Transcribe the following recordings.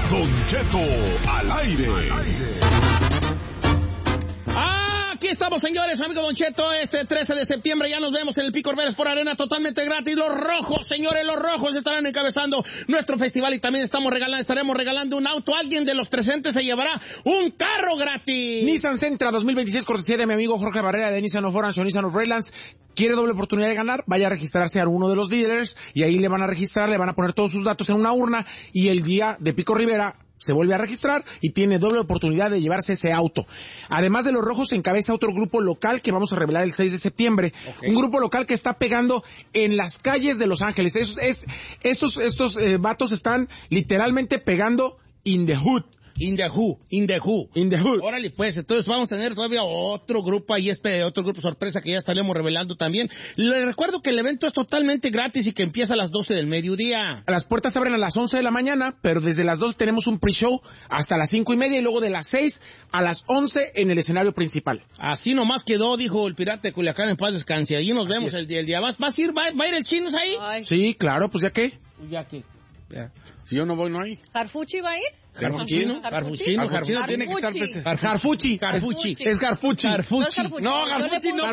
Don Cheto al aire. Aquí estamos, señores, amigo Don Cheto, este 13 de septiembre ya nos vemos en el Pico Orbeles por Arena totalmente gratis. Los rojos, señores, los rojos estarán encabezando nuestro festival y también estaremos regalando un auto. Alguien de los presentes se llevará un carro gratis. Nissan Sentra 2026, cortesía de mi amigo Jorge Barrera de Nissan of Orange o Nissan of Redlands. ¿Quiere doble oportunidad de ganar? Vaya a registrarse a uno de los dealers y ahí le van a registrar, le van a poner todos sus datos en una urna y el día de Pico Rivera se vuelve a registrar y tiene doble oportunidad de llevarse ese auto. Además de los rojos, se encabeza otro grupo local que vamos a revelar el 6 de septiembre. Okay. Un grupo local que está pegando en las calles de Los Ángeles. Estos vatos están literalmente pegando in the hood. In the hood. Órale, pues, entonces vamos a tener todavía otro grupo ahí, otro grupo sorpresa que ya estaremos revelando también. Les recuerdo que el evento es totalmente gratis y que empieza a las 12 del mediodía. Las puertas se abren a las 11 de la mañana, pero desde las 2 tenemos un pre-show hasta las 5:30 y luego de las 6 a las 11 en el escenario principal. Así nomás quedó, dijo el pirata de Culiacán, en paz descanse. Allí nos vemos el día. ¿Va a ir el Chinos ahí? Ay. Sí, claro, pues ya qué. Ya. Si yo no voy, no hay. ¿Harfuchi va a ir? Garfuchino tiene que estar presente. Garfuchi. Es Garfuchi. No, Garfuchi no,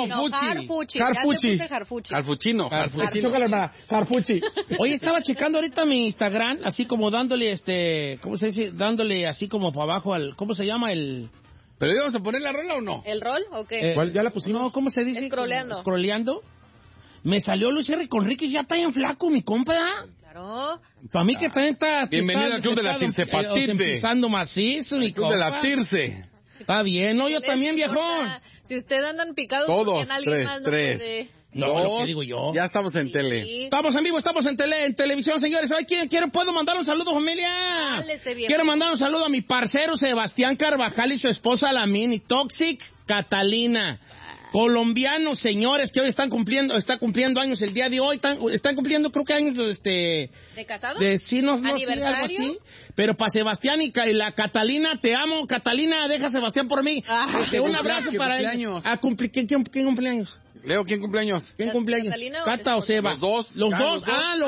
Garfuchino. Garfuchi. Oye, estaba checando ahorita mi Instagram, así como dándole ¿cómo se dice? Dándole así como para abajo al, ¿cómo se llama el? ¿Pero íbamos a poner la rola o no? ¿El rol o qué? ¿Cuál? ¿Ya la pusimos? No, ¿cómo se dice? Scrolleando. Me salió Luis R. Conríquez, ya está bien flaco, mi compa, ¿eh? Claro. Para mí que también está... Bienvenido al Club de la Tircepatite. Empezando macizo, mi compa. Club de la Tirce. Está bien, ¿no? Yo también, viejón. Si ustedes andan picados, todos, alguien más tres. No, lo que digo yo. Ya estamos en tele. Estamos en vivo, estamos en televisión, señores. ¿Puedo mandar un saludo, familia? Quiero mandar un saludo a mi parcero Sebastián Carvajal y su esposa la mini Toxic Catalina. Colombianos, señores, que hoy está cumpliendo años el día de hoy. Están cumpliendo, creo que años ¿De casados? Sí, no sé, algo así. Pero para Sebastián y la Catalina, te amo. Catalina, deja a Sebastián por mí. Un abrazo para ellos. ¿Quién cumpleaños? Leo, ¿quién cumpleaños? ¿Quién cumpleaños? ¿Cata o Sebas? Los dos.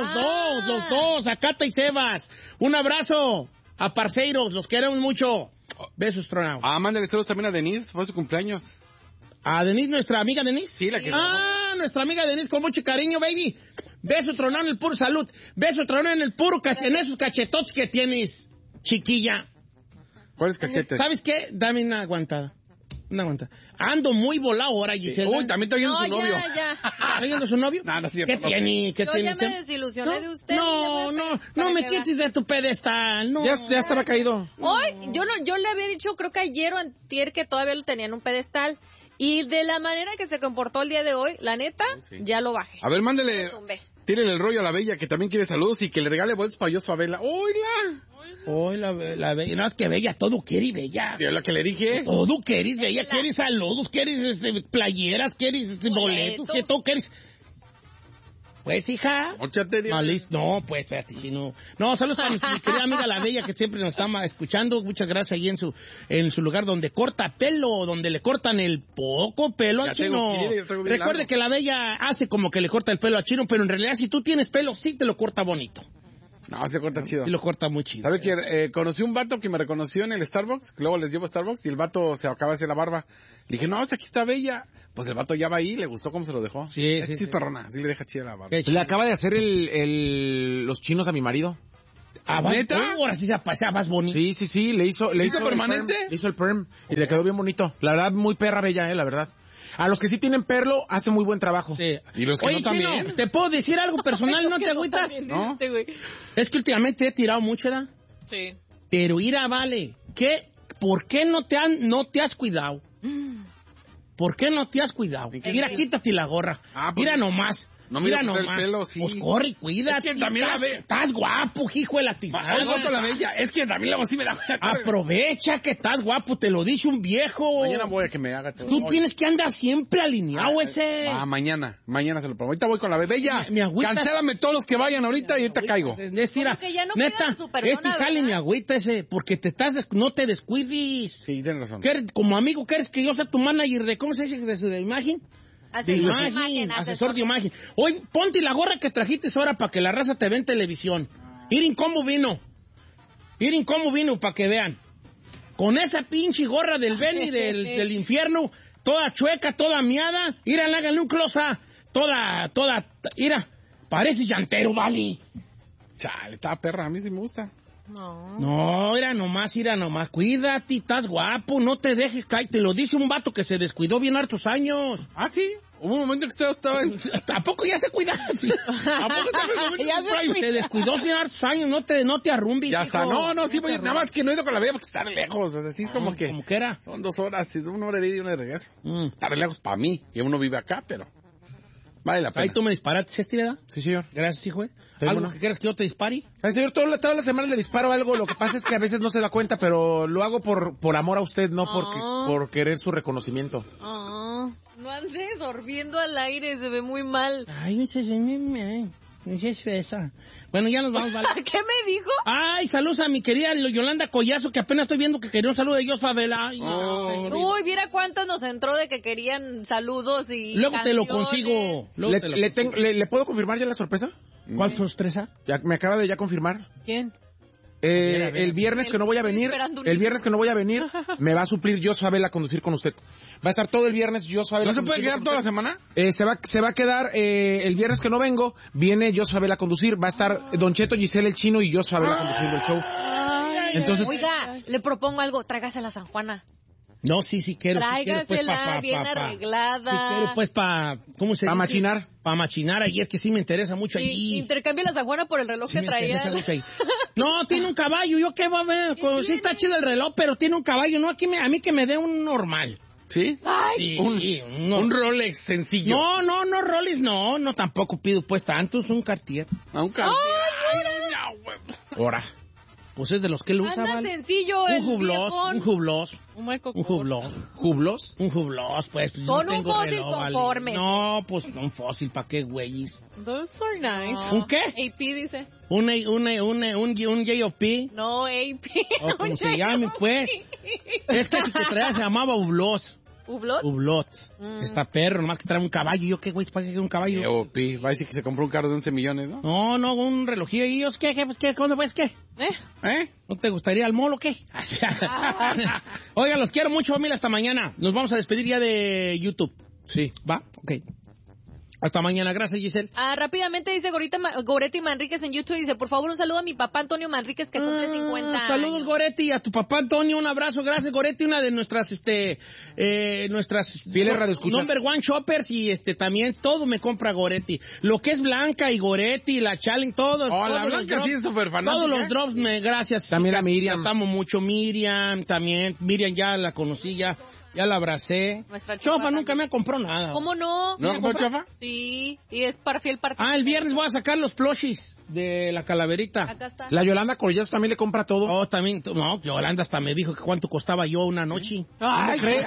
Los dos. A Cata y Sebas. Un abrazo a parceiros, los queremos mucho. Besos, Tronao. Mándale saludos también a Denise, fue su cumpleaños. ¿A Denise, nuestra amiga Denise? Sí, la que... nuestra amiga Denise, con mucho cariño, baby. Beso tronado en el puro salud. Beso tronado en el puro en esos cachetotes que tienes, chiquilla. ¿Cuáles cachetes? ¿Sabes qué? Dame una aguantada. Ando muy volado ahora, Gisela. Uy, también está viendo su novio. ¿Está viendo su novio? No, sí, ¿Qué tiene? Yo ya me desilusioné de usted. No me quites de tu pedestal. No. Ya estaba caído. Hoy, yo le había dicho, creo que ayer o antier, que todavía lo tenía en un pedestal. Y de la manera que se comportó el día de hoy, la neta, ya lo bajé. A ver, mándele, tírele el rollo a la Bella, que también quiere saludos y que le regale boletos para yo, Fabela. ¡Oila! La Bella. No, es que Bella, todo quiere Bella. ¿Es lo que le dije? Todo quieres, Bella. Quieres saludos, quieres playeras, quieres boletos, que todo quieres... Pues, hija. Móchate, Dios. No, pues, espérate, si no. No, saludos para mi querida amiga La Bella, que siempre nos está escuchando. Muchas gracias ahí en su lugar donde corta pelo, donde le cortan el poco pelo al chino. Recuerde que La Bella hace como que le corta el pelo al chino, pero en realidad si tú tienes pelo, sí te lo corta bonito. No, se corta chido. Sí lo corta muy chido. ¿Sabe que conocí un vato que me reconoció en el Starbucks? Que luego les llevo a Starbucks y el vato se acaba de hacer la barba. Le dije, no, aquí está Bella. Pues el vato ya va ahí, le gustó cómo se lo dejó. Sí. Es perrona, sí le deja chida la barba. Le acaba de hacer los chinos a mi marido. ¿Neta? Ahora sí se pasea más bonito. Sí, le hizo permanente. Le hizo el perm y le quedó bien bonito. La verdad, muy perra Bella, la verdad. A los que sí tienen pelo, hace muy buen trabajo. Sí. Y los que Oye, no también. Chino, ¿te puedo decir algo personal? ¿No te agüitas? ¿No? Es que últimamente he tirado mucho, ¿verdad? Sí. Pero ira, vale. ¿Por qué no te has cuidado? ¿Por qué no te has cuidado? Mira, quítate la gorra. Mira nomás. No, mira nomás. El pelo, sí. Pues corre y cuídate. Es que también estás guapo, hijo de la tizada. La Bella. Es que también la voz sí me da... Aprovecha que estás guapo, te lo dice un viejo. Mañana voy a que me haga todo. Tú tienes que andar siempre alineado ese. Mañana se lo prometo. Ahorita voy con la Bella. Mi agüita. Cancélame todos los que vayan ahorita y ahorita caigo. Ya no neta, jale mi agüita ese, porque no te descuides. Sí, tienes razón. Como amigo, ¿quieres que yo sea tu manager de, ¿cómo se dice? De imagen? Asesor de imagen. Hoy ponte la gorra que trajiste ahora para que la raza te vea en televisión. Miren cómo vino. Miren cómo vino, para que vean. Con esa pinche gorra del Benny del infierno, toda chueca, toda miada. Mira, háganle un close-up. Toda, mira, parece llantero, vale. Chale, está perra, a mí sí me gusta. No, mira nomás, cuídate, estás guapo, no te dejes caer, te lo dice un vato que se descuidó bien hartos años. ¿Ah, sí? Hubo un momento que usted estaba en... ¿Tampoco ya se cuida? ¿A poco se descuidó bien hartos años? No te arrumbes. Ya está, no, sí, voy, nada más que no he ido con la bella porque está lejos, o sea, sí es como que... ¿Cómo que era? Son 2 horas, 1 hora de ida y 1 de regreso. Está lejos para mí, que uno vive acá, pero... Vale la pena. Ahí tú me disparaste, ¿verdad? Sí, señor. Gracias, hijo. ¿Algo que quieras que yo te dispare? Ay, señor, toda la semana le disparo algo. Lo que pasa es que a veces no se da cuenta, pero lo hago por amor a usted, no por querer su reconocimiento. No andes sorbiendo al aire, se ve muy mal. Ay, es esa. Bueno, ya nos vamos, ¿vale? ¿Qué me dijo? Ay, saludos a mi querida Yolanda Collazo, que apenas estoy viendo que quería un saludo de Dios, Favela. Ay, uy, mira cuántas nos entró de que querían saludos y luego canciones. te lo consigo. ¿Le puedo confirmar ya la sorpresa? ¿Cuál sorpresa? Ya, me acaba de confirmar. ¿Quién? El viernes que no voy a venir, me va a suplir Dios Favela a conducir con usted. Va a estar todo el viernes Dios Favela. ¿No se puede quedar toda la semana? Se va a quedar el viernes que no vengo, viene Dios Favela a conducir, va a estar Don Cheto, Giselle el Chino y Dios Favela conduciendo el show. Entonces, oiga, le propongo algo, tráigase a la San Juana. No, sí quiero. Tráigasela bien arreglada. Sí quiero, pues, ¿cómo se dice? Para machinar. Para machinar, ahí es que sí me interesa mucho allí. Intercambia la San Juana por el reloj que traía. No, tiene un caballo, ¿yo qué va a ver? Sí está chido el reloj, pero tiene un caballo, no, a mí que me dé un normal. ¿Sí? Ay. Sí, un Rolex sencillo. No, Rolex, no, tampoco pido pues tanto, es un Cartier. A un Cartier. Ahora. Pues es de los que lo usa, ¿vale? Sencillo, un Hublot. Un Hublot, pues. Con no un fósil conforme. Vale. No, pues un fósil, ¿para qué, güeyes? Those are nice. ¿Un qué? AP dice. Un J.O.P. No, AP. O como se llame, pues. Es que si te traía se llamaba Hublot. ¿Hublot? Está perro, nomás que trae un caballo. ¿Yo qué, güey? ¿Para qué un caballo? J.O.P. Va a decir que se compró un carro de 11 millones, ¿no? No, un relojillo. ¿Y ellos qué? ¿Cuándo pues qué? ¿No te gustaría el molo o qué? Oiga, los quiero mucho, familia, hasta mañana. Nos vamos a despedir ya de YouTube. Sí. ¿Va? Ok. Hasta mañana, gracias, Giselle. Rápidamente dice Goretti Manríquez en YouTube, dice, por favor, un saludo a mi papá Antonio Manríquez, que cumple 50 años. Saludos, Goretti, a tu papá Antonio, un abrazo, gracias, Goretti, una de nuestras, nuestras fieles radioescuchas. Number one shoppers, y también todo me compra Goretti. Lo que es Blanca y Goretti, la Challenge, todo. La Blanca sí es súper fanática. Todos los drops, gracias. También a Miriam. Las amo mucho, Miriam, también. Miriam ya la conocí, ya la abracé. Nuestra Chofa nunca me ha comprado nada. ¿Cómo no? ¿No compró Chofa? Sí, y es fiel partido. El viernes voy a sacar los plushies de la calaverita. Acá está. La Yolanda Collazo también le compra todo. Oh, también. No, Yolanda hasta me dijo que cuánto costaba yo una noche. Ay, ¿Cree?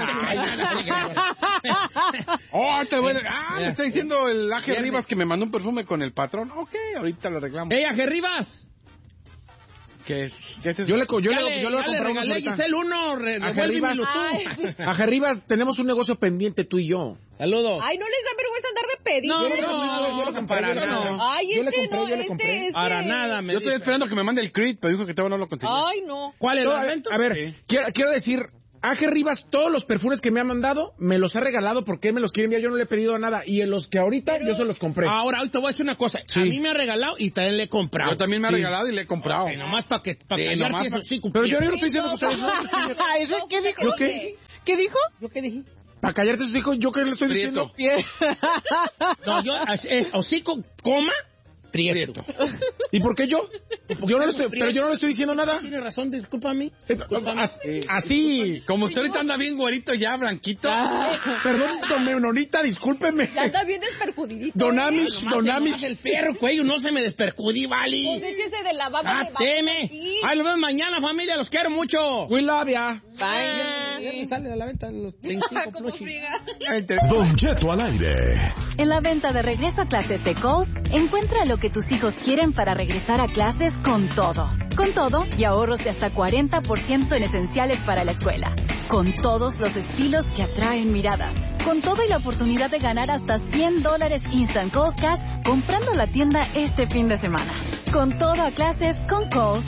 Me está diciendo el Aje Rivas que me mandó un perfume con el patrón. Ok, ahorita lo arreglamos. ¡Ey, Aje Rivas! ¿Qué es eso? Yo le voy a le comprar unos regalé ahorita. Giselle uno, revuélvemelo tú. Aje Rivas, tenemos un negocio pendiente tú y yo. Saludos. Ay, no les da vergüenza andar de pedir. No, para nada. Ay, Yo le compré. Para nada. Yo estoy esperando que me mande el Creed, pero dijo que todavía no lo conseguí. Ay, no. ¿Cuál es No, el evento? a ver, quiero decir, Aje Rivas, todos los perfumes que me ha mandado, me los ha regalado porque él me los quiere enviar, yo no le he pedido nada. Y en los que ahorita yo se los compré. Ahora, hoy te voy a decir una cosa. Sí. A mí me ha regalado y también le he comprado. Yo también me ha regalado y le he comprado. Nomás para que nomás eso sí Pero yo no estoy diciendo que ustedes no. ¿Qué dijo? ¿Yo qué? ¿Qué dijo? ¿Yo qué dije? Para callarte sus hijos, ¿yo qué le estoy diciendo? No, es hocico, coma, prieto. ¿Y por qué yo? Pero yo no le estoy diciendo nada. Tiene razón, discúlpame. Así. Como usted ahorita anda bien güerito ya, blanquito. Perdón, don Menonita, discúlpeme. Ya está bien desperjudidito. Don Amish. El perro, cuello, no se me despercudí, vale. Pues échese de la baba de teme. Ahí nos vemos mañana, familia, los quiero mucho. We love ya. Bye. Sale a la venta los 25 plushies. Don Cheto al aire. En la venta de regreso a clases de Kohl's, encuentra lo que tus hijos quieren para regresar a clases con todo. Con todo y ahorros de hasta 40% en esenciales para la escuela. Con todos los estilos que atraen miradas. Con todo y la oportunidad de ganar hasta $100 Instant Kohl's Cash comprando la tienda este fin de semana. Con todo a clases con Kohl's.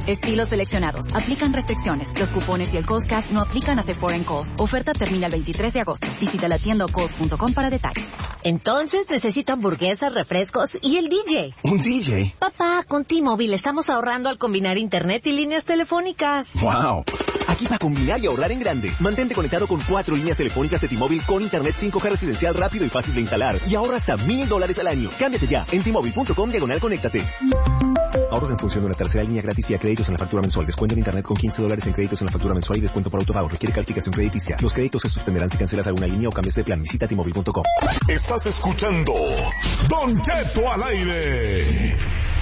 Estilos seleccionados. Aplican restricciones. Los cupones y el Kohl's Cash no aplican a Foreign Calls. Oferta termina el 23 de agosto. Visita la tienda o kohls.com para detalles. Entonces necesito hamburguesas, refrescos y el DJ. ¿Un DJ? Papá, con T-Mobile estamos ahorrando al combinar internet y líneas telefónicas. ¡Wow! Aquí para combinar y ahorrar en grande. Mantente conectado con 4 líneas telefónicas de T-Mobile con internet 5G residencial rápido y fácil de instalar. Y ahorra hasta $1,000 al año. Cámbiate ya en T-Mobile.com/conéctate. Ahorros en función de una tercera línea gratis y a créditos en la factura mensual. Descuento en internet con $15 en créditos en la factura mensual y descuento por autopago. Requiere calificación crediticia. Los créditos se suspenderán si cancelas alguna línea o cambias de plan. Visita T-Mobile.com. Estás escuchando Don Cheto al aire.